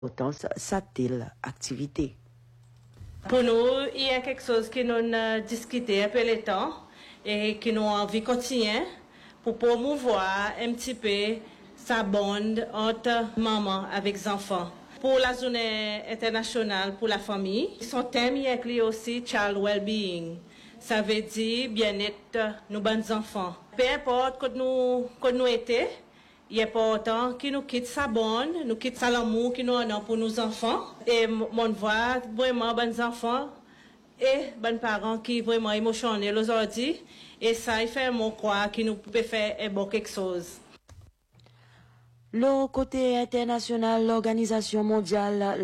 Autant ça telle activité. Pour nous, il y a quelque chose que nous avons discuté un peu le temps et que nous avons envie de continuer pour promouvoir un petit peu sa bande entre maman avec les enfants. Pour la journée internationale pour la famille, son thème inclut aussi child well-being. Ça veut dire bien-être nos bons enfants. Peu importe que nous étions, il est important que nous quitte sa bonne, nous quitte sa l'amour que nous avons pour nos enfants. Et mon voix vraiment bons enfants et bons parents qui vraiment émotionnels aujourd'hui. Et ça, il fait mon croire que nous pouvons faire bon quelque chose. Le côté international, l'Organisation mondiale